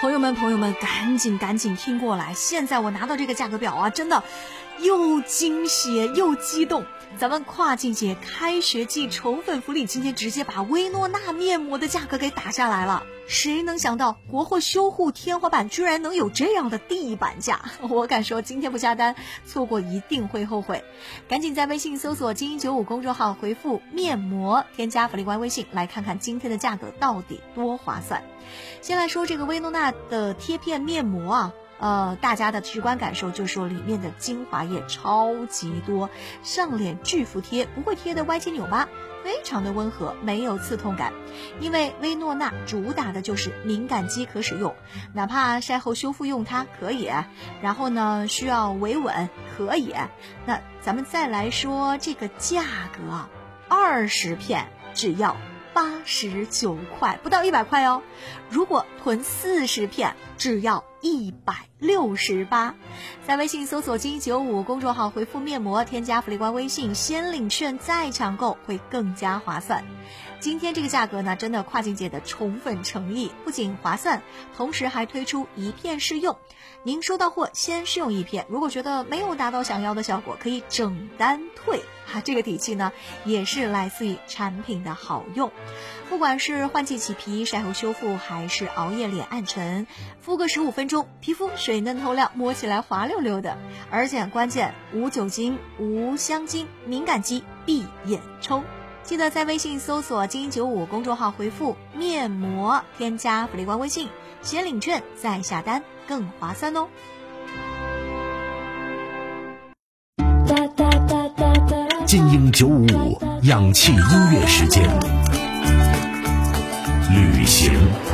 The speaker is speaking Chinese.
朋友们，赶紧听过来！现在我拿到这个价格表啊，真的又惊喜又激动。咱们跨境节开学季宠粉福利，今天直接把薇诺娜面膜的价格给打下来了。谁能想到国货修护天花板居然能有这样的地板价？我敢说今天不下单，错过一定会后悔。赶紧在微信搜索精英95公众号，回复面膜，添加福利官微信，来看看今天的价格到底多划算。先来说这个薇诺娜的贴片面膜啊，大家的直观感受就是说里面的精华液超级多，上脸巨服贴，不会贴的歪七扭八，非常的温和，没有刺痛感。因为薇诺娜主打的就是敏感肌可使用，哪怕晒后修复用它可以，然后呢需要维稳可以。那咱们再来说这个价格，20片只要89块，不到100块哦。如果囤40片，只要168。在微信搜索精英95公众号，回复面膜，添加福利官微信，先领券再抢购，会更加划算。今天这个价格呢，真的跨境节的宠粉诚意，不仅划算，同时还推出一片试用。您收到货先试用1片，如果觉得没有达到想要的效果，可以整单退。这个底气呢，也是来自于产品的好用。不管是换季起皮、晒后修复，还是熬夜脸暗沉，敷个15分钟，皮肤水嫩透亮，摸起来滑溜溜的。而且关键无酒精、无香精，敏感肌闭眼冲。记得在微信搜索精英95公众号，回复面膜，添加福利官微信，先领券再下单，更划算哦。 精英955氧气音乐时间，旅行。